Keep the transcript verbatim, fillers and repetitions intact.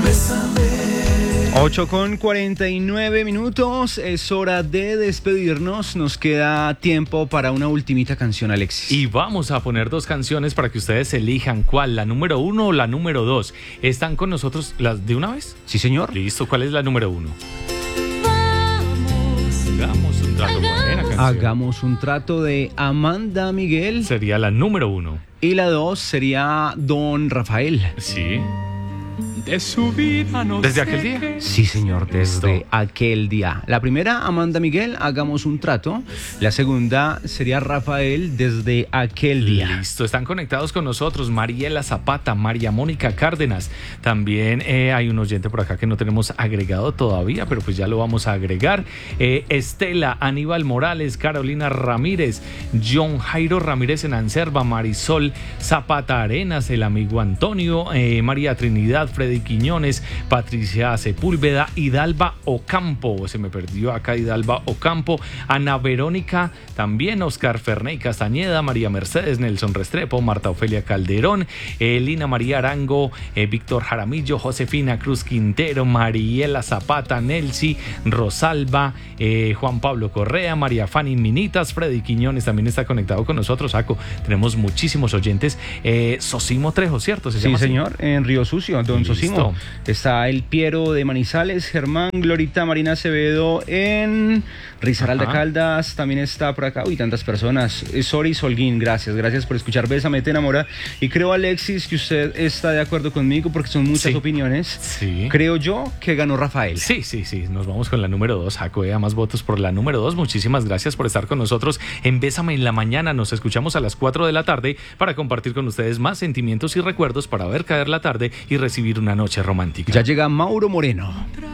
ocho con cuarenta y nueve minutos, es hora de despedirnos, nos queda tiempo para una ultimita canción, Alexis. Y vamos a poner dos canciones para que ustedes elijan cuál, la número uno o la número dos. ¿Están con nosotros las de una vez? Sí, señor. Listo, ¿cuál es la número uno? Hagamos un trato, buena canción. Hagamos un trato de Amanda Miguel. Sería la número uno. Y la dos sería Don Rafael. Sí. De su vida no ¿Desde sé aquel día? qué. Sí, señor, desde Listo. aquel día. La primera, Amanda Miguel, Hagamos un trato. La segunda sería Rafael, Desde aquel día. Listo, están conectados con nosotros Mariela Zapata, María Mónica Cárdenas. También eh, hay un oyente por acá que no tenemos agregado todavía, pero pues ya lo vamos a agregar. Eh, Estela, Aníbal Morales, Carolina Ramírez, John Jairo Ramírez en Anserva, Marisol Zapata Arenas, el amigo Antonio, eh, María Trinidad, Freddy Quiñones, Patricia Sepúlveda, Hidalba Ocampo, se me perdió acá Hidalba Ocampo, Ana Verónica, también Oscar Ferney Castañeda, María Mercedes, Nelson Restrepo, Marta Ofelia Calderón, eh, Lina María Arango, eh, Víctor Jaramillo, Josefina Cruz Quintero, Mariela Zapata, Nelsi, Rosalba, eh, Juan Pablo Correa, María Fanny Minitas, Freddy Quiñones también está conectado con nosotros. Saco, tenemos muchísimos oyentes. eh, Sosimo Trejo, ¿cierto? ¿Se Sí, llama así? señor, en Río Sucio, Don Listo. Sosimo. Está el Piero de Manizales, Germán, Glorita Marina Acevedo en Risaralda Ajá. Caldas, también está por acá, uy, tantas personas. Eh, Sori Solguín, gracias, gracias por escuchar Bésame, te enamora. Y creo, Alexis, que usted está de acuerdo conmigo porque son muchas Sí. opiniones. Sí. Creo yo que ganó Rafael. Sí, sí, sí, nos vamos con la número dos. Jaco, eh, más votos por la número dos. Muchísimas gracias por estar con nosotros en Bésame en la Mañana. Nos escuchamos a las cuatro de la tarde para compartir con ustedes más sentimientos y recuerdos para ver caer la tarde y recibir una noche romántica. Ya llega Mauro Moreno.